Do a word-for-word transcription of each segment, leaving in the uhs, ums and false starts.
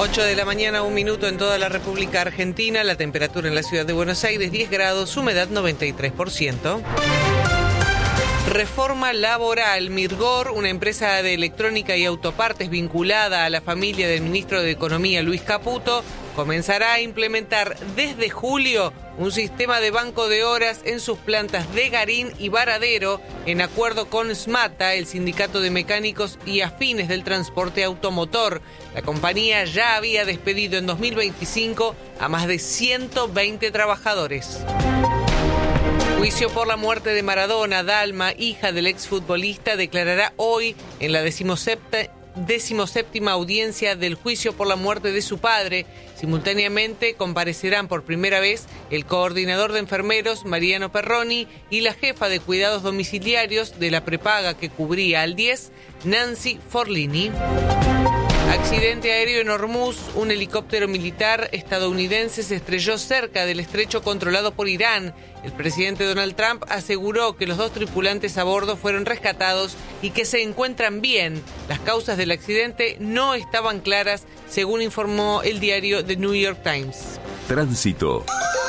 ocho de la mañana, un minuto en toda la República Argentina. La temperatura en la ciudad de Buenos Aires, diez grados, humedad noventa y tres por ciento. Reforma laboral. Mirgor, una empresa de electrónica y autopartes vinculada a la familia del ministro de Economía, Luis Caputo, comenzará a implementar desde julio un sistema de banco de horas en sus plantas de Garín y Varadero, en acuerdo con SMATA, el sindicato de mecánicos y afines del transporte automotor. La compañía ya había despedido en dos mil veinticinco a más de ciento veinte trabajadores. Juicio por la muerte de Maradona. Dalma, hija del exfutbolista, declarará hoy en la decimoséptima decimoséptima audiencia del juicio por la muerte de su padre. Simultáneamente comparecerán por primera vez el coordinador de enfermeros, Mariano Perroni, y la jefa de cuidados domiciliarios de la prepaga que cubría al diez, Nancy Forlini. Accidente aéreo en Hormuz. Un helicóptero militar estadounidense se estrelló cerca del estrecho controlado por Irán. El presidente Donald Trump aseguró que los dos tripulantes a bordo fueron rescatados y que se encuentran bien. Las causas del accidente no estaban claras, según informó el diario The New York Times. Tránsito.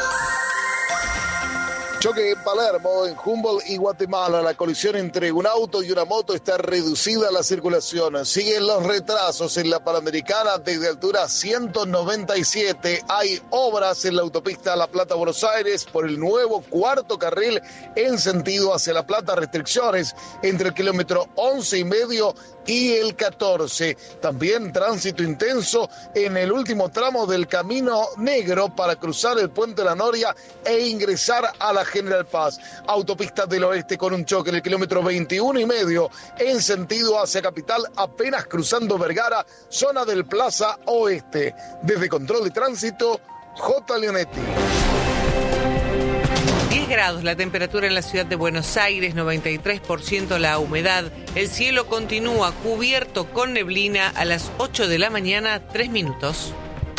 Choque en Palermo, en Humboldt y Guatemala. La colisión entre un auto y una moto está reducida a la circulación. Siguen los retrasos en la Panamericana desde altura ciento noventa y siete. Hay obras en la autopista La Plata-Buenos Aires por el nuevo cuarto carril en sentido hacia La Plata. Restricciones entre el kilómetro once y medio y el catorce. También tránsito intenso en el último tramo del Camino Negro para cruzar el Puente La Noria e ingresar a la General Paz. Autopista del Oeste con un choque en el kilómetro veintiuno y medio en sentido hacia Capital, apenas cruzando Vergara, zona del Plaza Oeste. Desde Control de Tránsito, J. Leonetti. diez grados la temperatura en la ciudad de Buenos Aires, noventa y tres por ciento la humedad. El cielo continúa cubierto con neblina a las ocho de la mañana, tres minutos.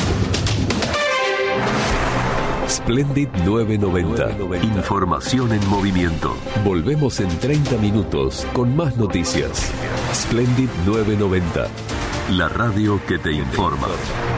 Splendid novecientos noventa. Información en movimiento. Volvemos en treinta minutos con más noticias. Splendid novecientos noventa. La radio que te informa.